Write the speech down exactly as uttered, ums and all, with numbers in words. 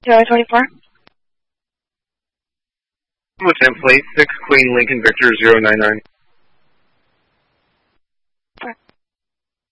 Charlie twenty-four. With template six Queen Lincoln Victor zero nine nine.